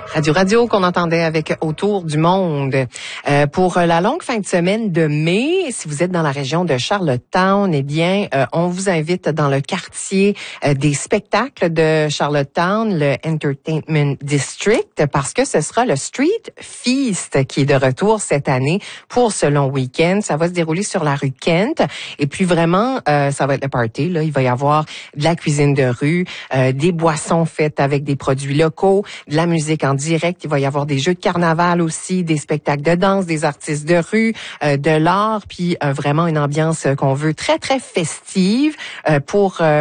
Radio qu'on entendait avec Autour du monde. Pour la longue fin de semaine de mai, si vous êtes dans la région de Charlottetown, eh bien, on vous invite dans le quartier des spectacles de Charlottetown, le Entertainment District, parce que ce sera le Street Feast qui est de retour cette année pour ce long week-end. Ça va se dérouler sur la rue Kent. Et puis vraiment, ça va être le party. Là, il va y avoir de la cuisine de rue, des boissons faites avec des produits locaux, de la musique en direct. Il va y avoir des jeux de carnaval aussi, des spectacles de danse, des artistes de rue, de l'art, puis vraiment une ambiance qu'on veut très, très festive pour